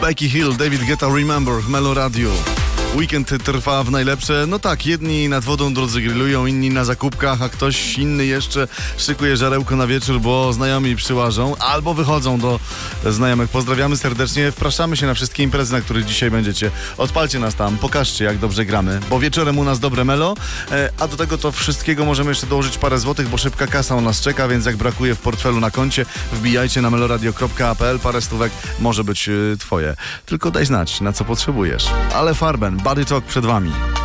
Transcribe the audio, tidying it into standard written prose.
Becky Hill, David Guetta, Remember w Melo Radio. Weekend trwa w najlepsze. No tak, jedni nad wodą, drudzy grillują, inni na zakupkach, a ktoś inny jeszcze szykuje żarełko na wieczór, bo znajomi przyłażą albo wychodzą do znajomych. Pozdrawiamy serdecznie, wpraszamy się na wszystkie imprezy, na których dzisiaj będziecie. Odpalcie nas tam, pokażcie, jak dobrze gramy, bo wieczorem u nas dobre melo, a do tego to wszystkiego możemy jeszcze dołożyć parę złotych, bo szybka kasa u nas czeka, więc jak brakuje w portfelu na koncie, wbijajcie na meloradio.pl, parę stówek może być twoje. Tylko daj znać, na co potrzebujesz. Ale Farben, Body Talk przed wami.